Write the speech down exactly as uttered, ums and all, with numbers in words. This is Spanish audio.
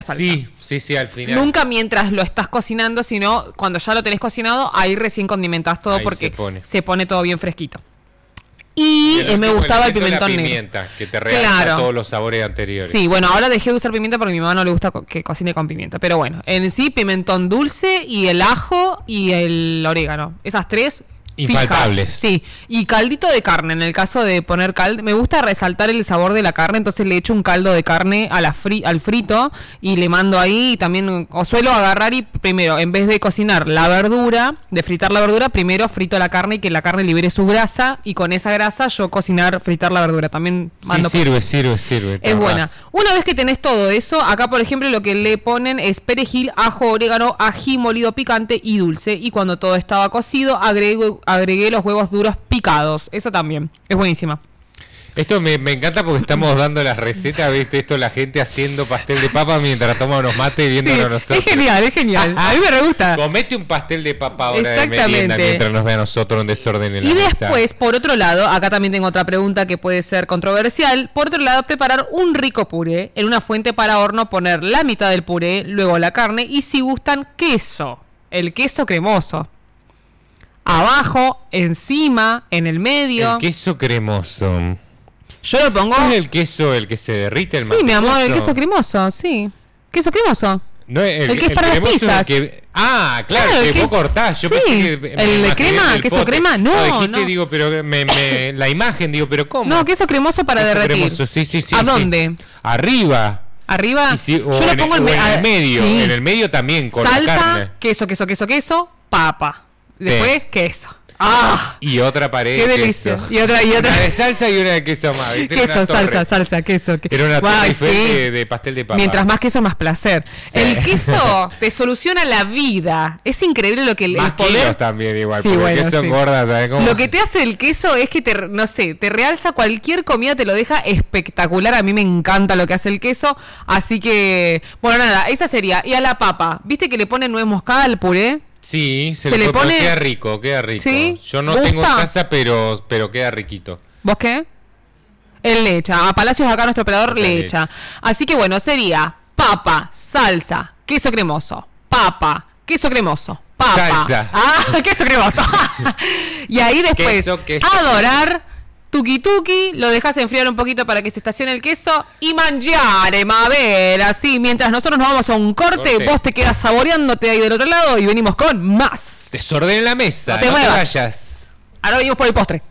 salsa. Sí, sí, sí, al final. Nunca mientras lo estás cocinando, sino cuando ya lo tenés cocinado, ahí recién condimentás todo Ahí porque se pone. se pone todo bien fresquito. Y El eh, me último gustaba el elemento pimentón es la negro. pimienta, que te realza Claro. todos los sabores anteriores. Sí, bueno, ahora dejé de usar pimienta porque a mi mamá no le gusta co- que cocine con pimienta. Pero bueno, en sí, pimentón dulce y el ajo y el orégano. Esas tres. Infaltables. Fijas, sí, y caldito de carne. En el caso de poner caldo, me gusta resaltar el sabor de la carne, entonces le echo un caldo de carne a la fri al frito y le mando ahí. Y también, o suelo agarrar y primero, en vez de cocinar la verdura, de fritar la verdura, primero frito la carne y que la carne libere su grasa. Y con esa grasa yo cocinar, fritar la verdura. También mando. Sí, sirve, sirve, sirve. Es buena. Una vez que tenés todo eso, acá por ejemplo lo que le ponen es perejil, ajo, orégano, ají molido picante y dulce. Y cuando todo estaba cocido, agrego, agregué los huevos duros picados. Eso también. Es buenísima. Esto me, me encanta porque estamos dando las recetas, ¿viste? Esto la gente haciendo pastel de papa mientras toma unos mates y viéndonos Sí, nosotros. es genial, es genial. A mí me re gusta. Comete un pastel de papa ahora de Exactamente. merienda mientras nos ve a nosotros un desorden en la Y mesa. después, por otro lado, acá también tengo otra pregunta que puede ser controversial. Por otro lado, preparar un rico puré. En una fuente para horno poner la mitad del puré, luego la carne y si gustan, queso. El queso cremoso. Abajo, encima, en el medio. El queso cremoso. Yo lo pongo... ¿No es el queso el que se derrite? El Sí, mi amor, el mantecoso? queso cremoso, sí. Queso cremoso. No, el, el que es para las cremoso es el pizzas. que- Ah, claro, Claro, el el que que- vos cortás. Yo sí. pensé que me ¿El de imaginé crema? el ¿Queso pote. crema? No, dijiste, no. digo, pero me, me- la imagen, digo, pero ¿cómo? No, queso cremoso para Queso derretir. cremoso, sí, sí, sí, ¿A sí. dónde? Arriba. Arriba. Y sí, o yo lo en, pongo el, en, o en ah, el medio. sí. En el medio también, con la carne. Salsa, queso, queso, queso, queso, papa. Después, queso. ¡Ah! Y otra pared ¡Qué de delicia! queso. Y otra, y otra. Una de salsa y una de queso más. ¿viste? Era Queso, una torre. salsa, salsa, queso. que- Era una torre Guay, diferente sí. de, de pastel de papa. Mientras más queso, más placer. Sí. El queso te soluciona la vida. Es increíble lo que el, Más el poder... kilos también igual, Sí, porque bueno, el queso sí. engorda, ¿sabes cómo? Lo que te hace el queso es que te, no sé, te realza cualquier comida, te lo deja espectacular. A mí me encanta lo que hace el queso. Así que, bueno, nada, esa sería. Y a la papa, ¿viste que le ponen nuez moscada al puré? Sí, se, Se le le pone... pone- queda rico, queda rico. ¿Sí? Yo no ¿Gusta? tengo en casa, pero, pero queda riquito. ¿Vos qué? Él le echa. A Palacios acá nuestro operador Le le echa. echa. Así que bueno, sería papa, salsa, queso cremoso, papa, queso cremoso, papa. Salsa. Ah, queso cremoso. Y ahí después, Queso, queso. adorar, tuki tuki, lo dejas enfriar un poquito para que se estacione el queso y mangiare, Mabel. Así, mientras nosotros nos vamos a un corte, Corte. vos te quedas saboreándote ahí del otro lado y venimos con más. Desorden en la mesa, No no te te, muevas. vayas. Ahora venimos por el postre.